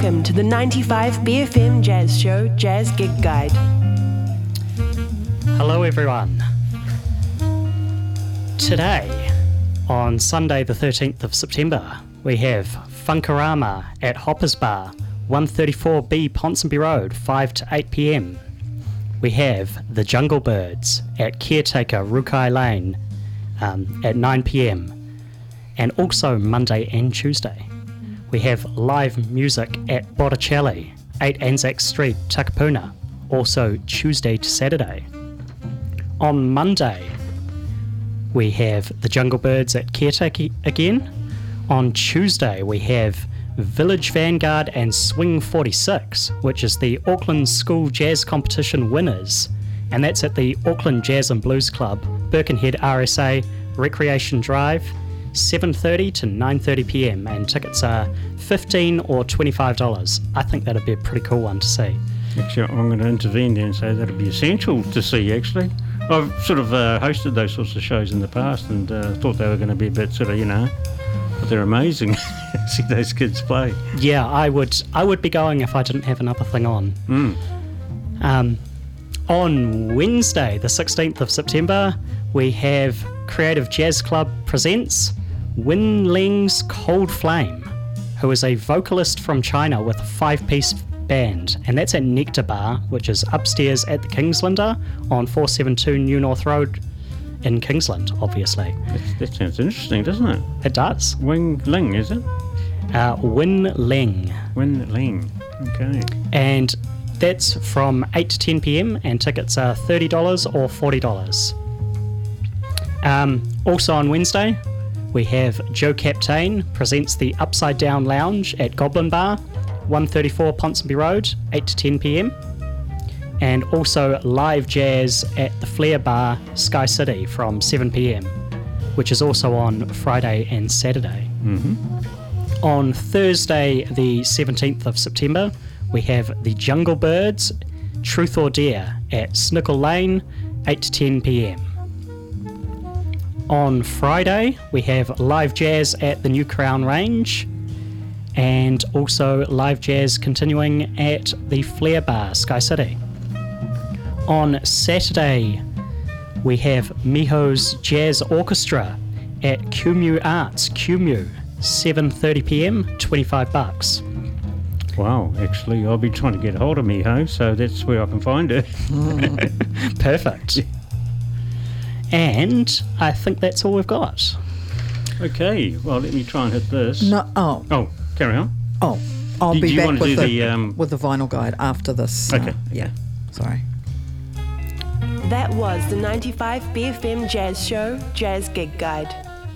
Welcome to the 95 BFM Jazz Show Jazz Gig Guide. Hello everyone. Today, on Sunday the 13th of September, we have Funkarama at Hoppers Bar, 134B Ponsonby Road, 5 to 8 p.m. We have the Jungle Birds at Caretaker Rukai Lane at 9 p.m. And also Monday and Tuesday. We have live music at Botticelli, 8 Anzac Street, Takapuna, also Tuesday to Saturday. On Monday, we have the Jungle Birds at Caretaker again. On Tuesday, we have Village Vanguard and Swing 46, which is the Auckland School Jazz Competition winners, and that's at the Auckland Jazz and Blues Club, Birkenhead RSA, Recreation Drive, 7:30 to 9:30 p.m, and tickets are $15 or $25. I think that'd be a pretty cool one to see. Actually, I'm going to intervene there and say that'd be essential to see, actually. I've sort of hosted those sorts of shows in the past and thought they were going to be a bit sort of, but they're amazing. See those kids play. Yeah, I would be going if I didn't have another thing on. On Wednesday, the 16th of September, we have Creative Jazz Club presents Win Ling's Cold Flame, who is a vocalist from China with a 5-piece band, and that's at Nectar Bar, which is upstairs at the Kingslander on 472 New North Road in Kingsland, obviously. That sounds interesting, doesn't it? It does. Wing Ling, is it? Win Ling. Win Ling, okay. And that's from 8 to 10 p.m, and tickets are $30 or $40. Also on Wednesday, we have Joe Captain presents the Upside Down Lounge at Goblin Bar, 134 Ponsonby Road, 8 to 10 p.m. And also live jazz at the Flair Bar, Sky City from 7 p.m, which is also on Friday and Saturday. On Thursday, the 17th of September, we have the Jungle Birds, Truth or Dare at Snickle Lane, 8 to 10 p.m. On Friday, we have live jazz at the New Crown Range, and also live jazz continuing at the Flair Bar, Sky City. On Saturday, we have Miho's Jazz Orchestra at QMU Arts, QMU, 7:30 p.m, $25. Wow, actually, I'll be trying to get hold of Miho, so that's where I can find her. Perfect. And I think that's all we've got. Okay, well, let me try and hit this. Oh, carry on. I'll be back with the vinyl guide after this. Okay. Sorry. That was the 95 BFM Jazz Show Jazz Gig Guide.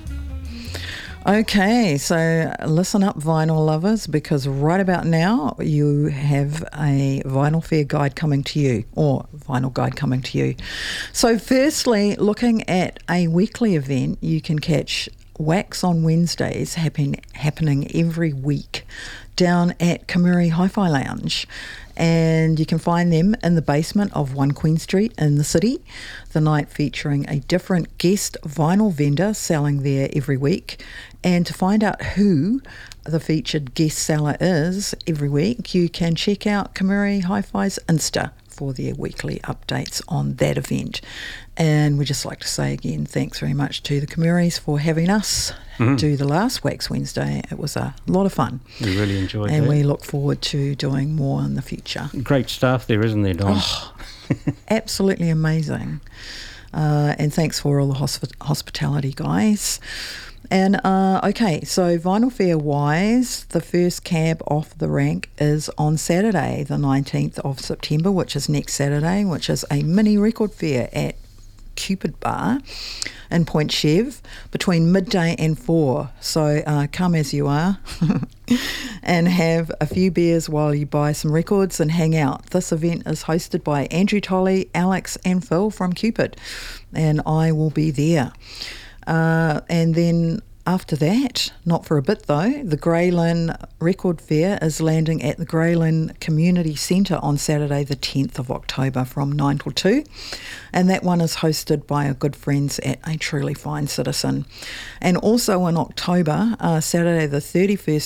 Okay, so listen up, vinyl lovers, because right about now you have a vinyl fair guide coming to you, or vinyl guide coming to you. So firstly, looking at a weekly event, you can catch Wax on Wednesdays happening every week down at Kamuri Hi-Fi Lounge. And you can find them in the basement of 1 Queen Street in the city. The night featuring a different guest vinyl vendor selling there every week. And to find out who the featured guest seller is every week, you can check out Kamuri Hi-Fi's Insta for their weekly updates on that event. And we'd just like to say again, thanks very much to the Kamuris for having us do the last Wax Wednesday. It was a lot of fun. We really enjoyed and that. we look forward to doing more in the future. Great staff there, isn't there, Don? Absolutely amazing. And thanks for all the hospitality, guys. And okay, so Vinyl Fair wise, the first cab off the rank is on Saturday, the 19th of September, which is next Saturday, which is a mini record fair at Cupid Bar in Point Chev between midday and 4. So come as you are and have a few beers while you buy some records and hang out. This event is hosted by Andrew Tolley, Alex and Phil from Cupid, and I will be there. And then after that, not for a bit though, the Grey Lynn Record Fair is landing at the Grey Lynn Community Centre on Saturday the 10th of October from 9 till 2. And that one is hosted by our good friends at A Truly Fine Citizen. And also in October, Saturday the 31st of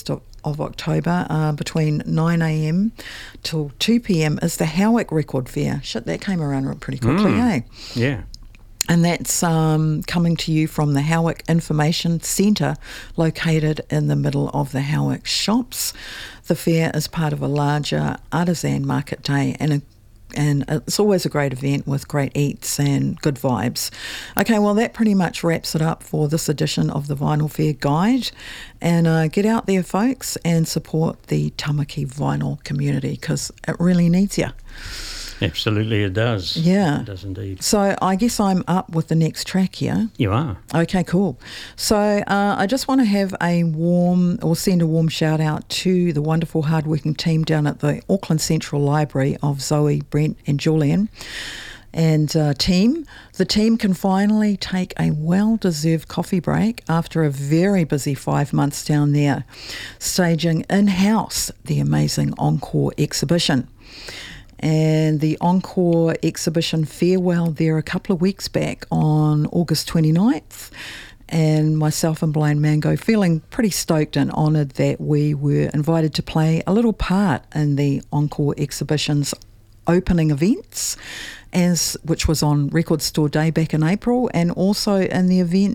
of October, between 9am till 2pm, is the Howick Record Fair. Shit, that came around pretty quickly, eh? Yeah. And that's coming to you from the Howick Information Centre, located in the middle of the Howick shops. The fair is part of a larger artisan market day, and it's always a great event with great eats and good vibes. Okay, well, that pretty much wraps it up for this edition of the Vinyl Fair Guide. And get out there, folks, and support the Tamaki vinyl community, because it really needs you. Absolutely, it does. Yeah. It does indeed. So I guess I'm up with the next track here. You are. Okay, cool. So I just want to have send a warm shout out to the wonderful hardworking team down at the Auckland Central Library of Zoe, Brent and Julian and team. The team can finally take a well-deserved coffee break after a very busy 5 months down there, staging in-house the amazing Encore exhibition. And the Encore exhibition farewell there a couple of weeks back on August 29th. And myself and Blaine Mango feeling pretty stoked and honoured that we were invited to play a little part in the Encore exhibition's opening events, which was on Record Store Day back in April, and also in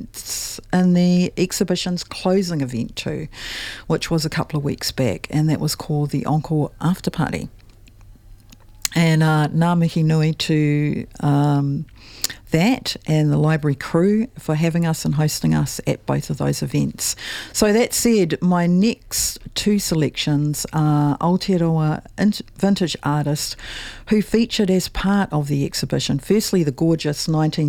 the exhibition's closing event too, which was a couple of weeks back, and that was called the Encore After Party. And ngā mihi nui to that and the library crew for having us and hosting us at both of those events. So that said, my next two selections are Aotearoa vintage artists who featured as part of the exhibition. Firstly, the gorgeous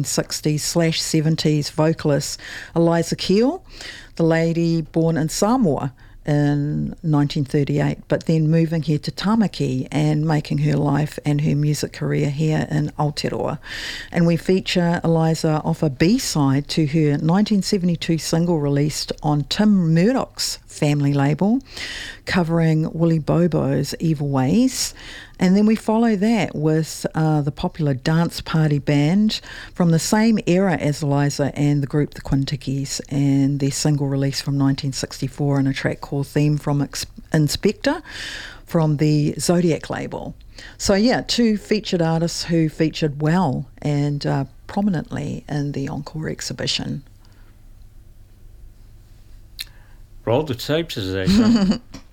1960s/70s vocalist Eliza Keel, the lady born in Samoa in 1938, but then moving here to Tamaki and making her life and her music career here in Aotearoa. And we feature Eliza off a B-side to her 1972 single released on Tim Murdoch's family label, covering Willie Bobo's Evil Ways. And then we follow that with the popular dance party band from the same era as Eliza and the group The Quintickies, and their single release from 1964 and a track called Theme from Inspector from the Zodiac label. So yeah, two featured artists who featured well and prominently in the Encore exhibition. Roll the tapes, as they say.